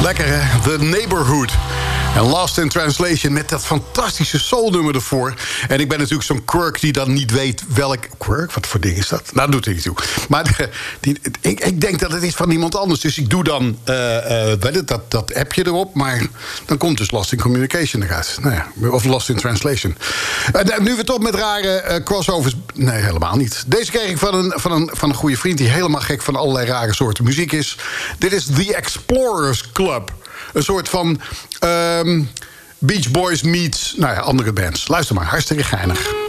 Lekker, hè? The Neighborhood. En Lost in Translation met dat fantastische soulnummer ervoor. En ik ben natuurlijk zo'n quirk die dan niet weet welk... Quirk? Wat voor ding is dat? Nou, doet er niet toe. Maar ik denk dat het is van iemand anders. Dus ik doe dan dat appje erop. Maar dan komt dus Lost in Communication eruit. Nou ja, of Lost in Translation. Nu we toch met rare crossovers... Nee, helemaal niet. Deze kreeg ik van een goede vriend... die helemaal gek van allerlei rare soorten muziek is. Dit is The Explorers Club. Een soort van Beach Boys meets andere bands. Luister maar, hartstikke geinig.